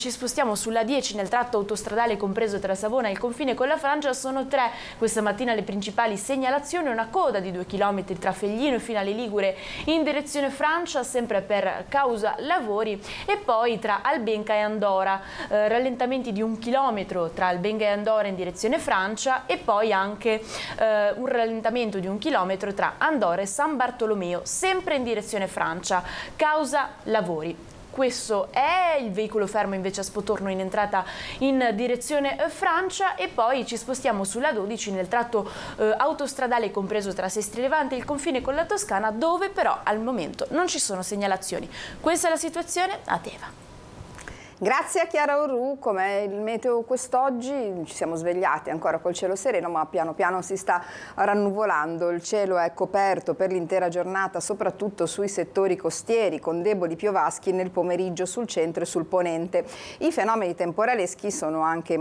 Ci spostiamo sulla 10 nel tratto autostradale compreso tra Savona e il confine con la Francia. Sono 3 questa mattina le principali segnalazioni: una coda di 2 km tra Feglino e Finale Ligure in direzione Francia, sempre per causa lavori, e poi tra Albenga e Andora rallentamenti di 1 chilometro tra Albenga e Andora in direzione Francia, e poi anche un rallentamento di 1 chilometro tra Andora e San Bartolomeo, sempre in direzione Francia, causa lavori. Questo è il veicolo fermo invece a Spotorno in entrata in direzione Francia. E poi ci spostiamo sulla 12 nel tratto autostradale compreso tra Sestri Levante e il confine con la Toscana, dove però al momento non ci sono segnalazioni. Questa è la situazione a Teva. Grazie a Chiara Orru. Com'è il meteo quest'oggi? Ci siamo svegliati ancora col cielo sereno, ma piano piano si sta rannuvolando. Il cielo è coperto per l'intera giornata, soprattutto sui settori costieri, con deboli piovaschi nel pomeriggio sul centro e sul ponente. I fenomeni temporaleschi sono anche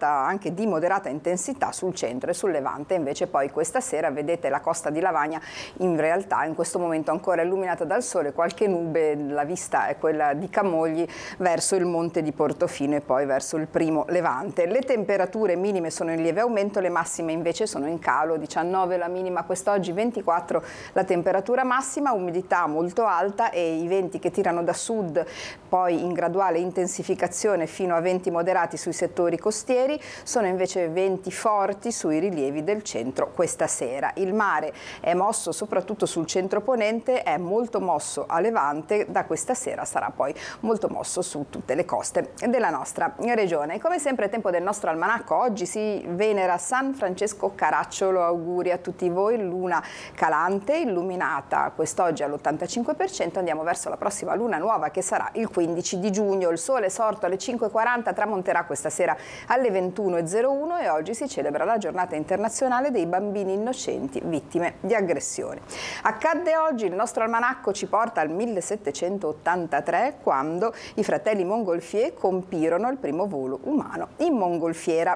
di moderata intensità sul centro e sul levante. Invece poi questa sera vedete la costa di Lavagna in realtà in questo momento ancora illuminata dal sole, qualche nube, la vista è quella di Camogli verso il monte di Portofino e poi verso il primo levante. Le temperature minime sono in lieve aumento, le massime invece sono in calo: 19 la minima quest'oggi, 24 la temperatura massima, umidità molto alta e i venti che tirano da sud poi in graduale intensificazione fino a venti moderati sui settori costieri. Sono invece venti forti sui rilievi del centro questa sera. Il mare è mosso soprattutto sul centro ponente, è molto mosso a levante, da questa sera sarà poi molto mosso su tutte le coste della nostra regione. Come sempre è tempo del nostro almanacco. Oggi si venera San Francesco Caracciolo. Auguri a tutti voi. Luna calante, illuminata quest'oggi all'85%. Andiamo verso la prossima luna nuova che sarà il 15 di giugno. Il sole sorto alle 5:40 tramonterà questa sera alle 21:01 e oggi si celebra la giornata internazionale dei bambini innocenti vittime di aggressioni. Accadde oggi, il nostro almanacco ci porta al 1783, quando i fratelli Mongolfier compirono il primo volo umano in mongolfiera.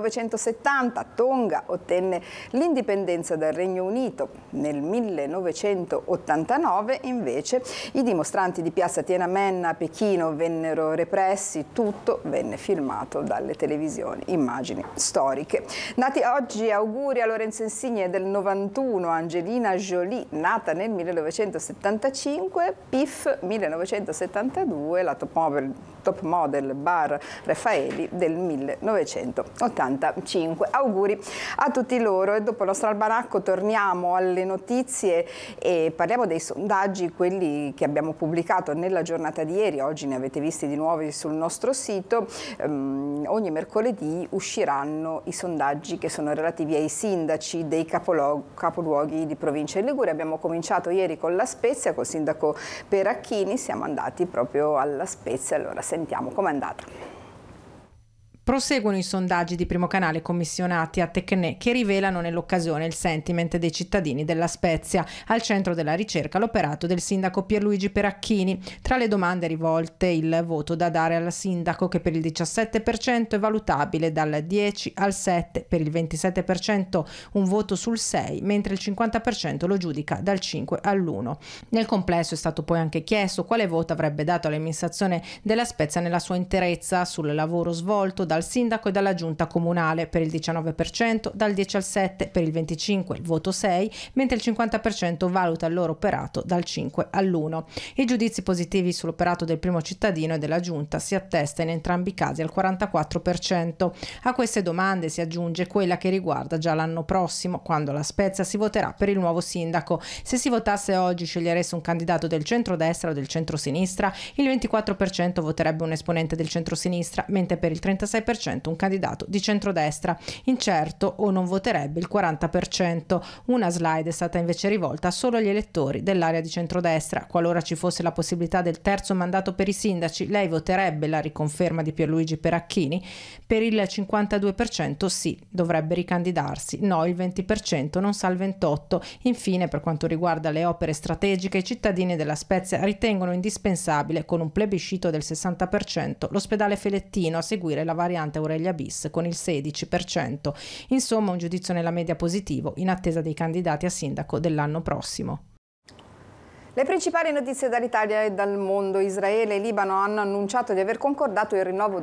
1970 Tonga ottenne l'indipendenza dal Regno Unito. Nel 1989 invece i dimostranti di piazza Tiananmen a Pechino vennero repressi, tutto venne filmato dalle televisioni, immagini storiche. Nati oggi, auguri a Lorenzo Insigne del 91, Angelina Jolie nata nel 1975, PIF 1972, la top model Bar Raffaeli del 1985. Auguri a tutti loro. E dopo il nostro almanacco torniamo alle notizie e parliamo dei sondaggi, quelli che abbiamo pubblicato nella giornata di ieri. Oggi ne avete visti di nuovi sul nostro sito. Ogni mercoledì usciranno i sondaggi che sono relativi ai sindaci dei capoluoghi di provincia in Liguria. Abbiamo cominciato ieri con La Spezia, col sindaco Peracchini, siamo andati proprio alla Spezia. Allora sentiamo com'è andata. Proseguono i sondaggi di Primo Canale commissionati a Tecne, che rivelano nell'occasione il sentiment dei cittadini della Spezia. Al centro della ricerca l'operato del sindaco Pierluigi Peracchini. Tra le domande rivolte il voto da dare al sindaco, che per il 17% è valutabile dal 10 al 7, per il 27% un voto sul 6, mentre il 50% lo giudica dal 5 all'1. Nel complesso è stato poi anche chiesto quale voto avrebbe dato all'amministrazione della Spezia nella sua interezza sul lavoro svolto dal sindaco e dalla giunta comunale. Per il 19%, dal 10 al 7, per il 25% il voto 6, mentre il 50% valuta il loro operato dal 5 all'1. I giudizi positivi sull'operato del primo cittadino e della giunta si attesta in entrambi i casi al 44%. A queste domande si aggiunge quella che riguarda già l'anno prossimo, quando la Spezia si voterà per il nuovo sindaco. Se si votasse oggi, scegliereste un candidato del centrodestra o del centrosinistra? Il 24% voterebbe un esponente del centrosinistra, mentre per il 36% un candidato di centrodestra. Incerto o non voterebbe il 40%. Una slide è stata invece rivolta solo agli elettori dell'area di centrodestra. Qualora ci fosse la possibilità del terzo mandato per i sindaci, lei voterebbe la riconferma di Pierluigi Peracchini? Per il 52% sì, dovrebbe ricandidarsi. No, il 20%, non sa il 28%. Infine, per quanto riguarda le opere strategiche, i cittadini della Spezia ritengono indispensabile, con un plebiscito del 60%, l'ospedale Felettino, a seguire la variante Aurelia bis con il 16%. Insomma, un giudizio nella media positivo, in attesa dei candidati a sindaco dell'anno prossimo. Le principali notizie dall'Italia e dal mondo. Israele e Libano hanno annunciato di aver concordato il rinnovo